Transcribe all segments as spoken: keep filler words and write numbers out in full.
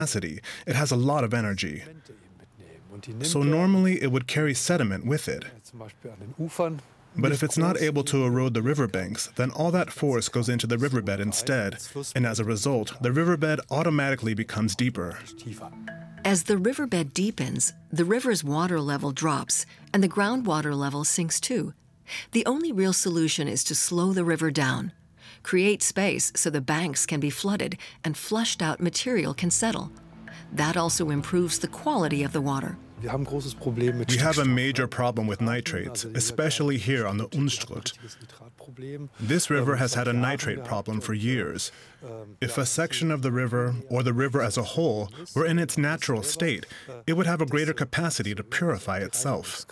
capacity. It has a lot of energy. So normally it would carry sediment with it. But if it's not able to erode the riverbanks, then all that force goes into the riverbed instead, and as a result, the riverbed automatically becomes deeper. As the riverbed deepens, the river's water level drops, and the groundwater level sinks too. The only real solution is to slow the river down, create space so the banks can be flooded and flushed out material can settle. That also improves the quality of the water. We have a major problem with nitrates, especially here on the Unstrut. This river has had a nitrate problem for years. If a section of the river, or the river as a whole, were in its natural state, it would have a greater capacity to purify itself.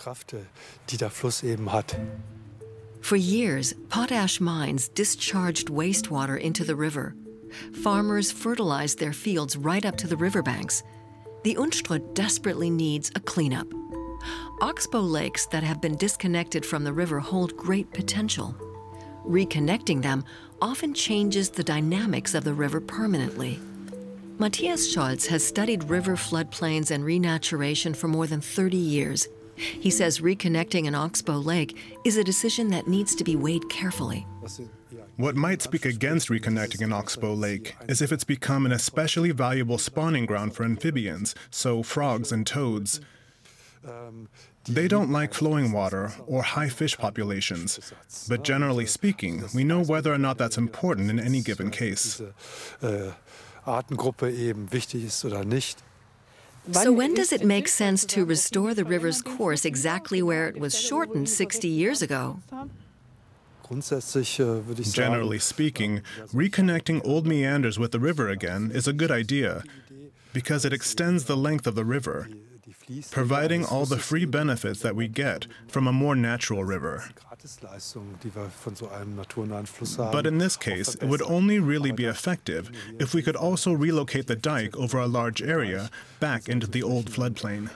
For years, potash mines discharged wastewater into the river. Farmers fertilized their fields right up to the riverbanks. The Unstrut desperately needs a cleanup. Oxbow lakes that have been disconnected from the river hold great potential. Reconnecting them often changes the dynamics of the river permanently. Matthias Scholz has studied river floodplains and renaturation for more than thirty years. He says reconnecting an Oxbow lake is a decision that needs to be weighed carefully. What might speak against reconnecting an Oxbow lake is if it's become an especially valuable spawning ground for amphibians, so frogs and toads. They don't like flowing water or high fish populations, but generally speaking, we know whether or not that's important in any given case. So when does it make sense to restore the river's course exactly where it was shortened sixty years ago? Generally speaking, reconnecting old meanders with the river again is a good idea because it extends the length of the river, providing all the free benefits that we get from a more natural river. But in this case, it would only really be effective if we could also relocate the dike over a large area back into the old floodplain.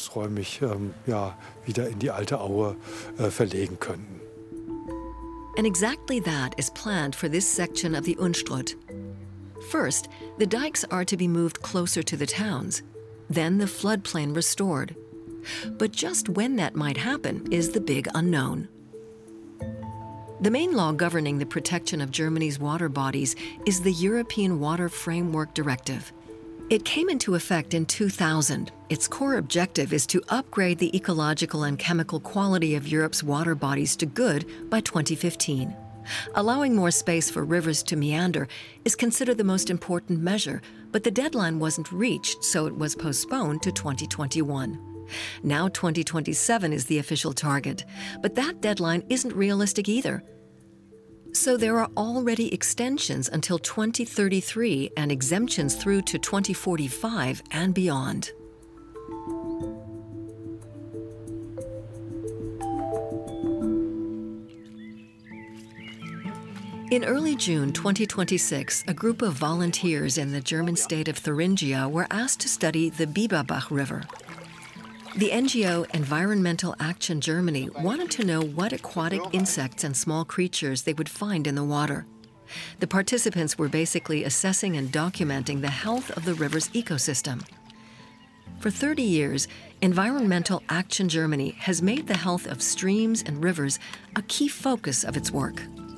And exactly that is planned for this section of the Unstrut. First, the dikes are to be moved closer to the towns, then the floodplain restored. But just when that might happen is the big unknown. The main law governing the protection of Germany's water bodies is the European Water Framework Directive. It came into effect in two thousand. Its core objective is to upgrade the ecological and chemical quality of Europe's water bodies to good by twenty fifteen. Allowing more space for rivers to meander is considered the most important measure, but the deadline wasn't reached, so it was postponed to twenty twenty-one. Now twenty twenty-seven is the official target, but that deadline isn't realistic either. So there are already extensions until twenty thirty-three and exemptions through to twenty forty-five and beyond. In early June twenty twenty-six, a group of volunteers in the German state of Thuringia were asked to study the Biberbach River. The N G O Environmental Action Germany wanted to know what aquatic insects and small creatures they would find in the water. The participants were basically assessing and documenting the health of the river's ecosystem. For thirty years, Environmental Action Germany has made the health of streams and rivers a key focus of its work.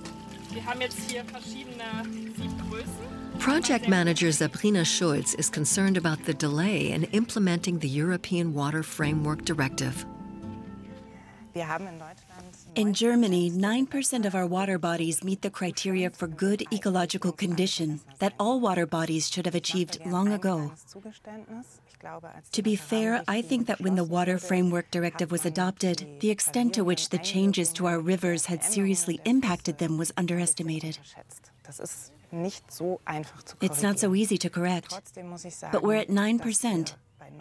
Project manager Sabrina Schulz is concerned about the delay in implementing the European Water Framework Directive. In Germany, nine percent of our water bodies meet the criteria for good ecological condition that all water bodies should have achieved long ago. To be fair, I think that when the Water Framework Directive was adopted, the extent to which the changes to our rivers had seriously impacted them was underestimated. It's not so easy to correct, but we're at nine percent.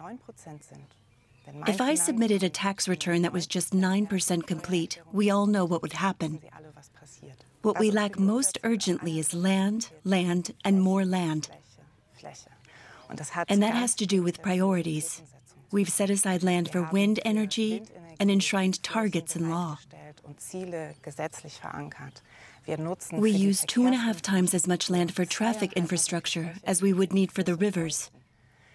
If I submitted a tax return that was just nine percent complete, we all know what would happen. What we lack most urgently is land, land, and more land. And that has to do with priorities. We've set aside land for wind energy and enshrined targets in law. We use two and a half times as much land for traffic infrastructure as we would need for the rivers.